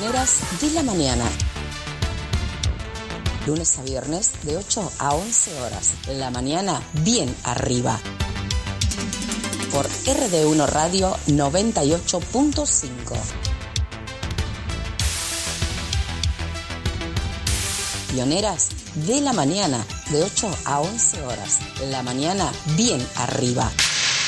Pioneras de la mañana. Lunes a viernes de 8 a 11 horas. La mañana bien arriba. Por RD1 Radio 98.5. Pioneras de la mañana de 8 a 11 horas. La mañana bien arriba.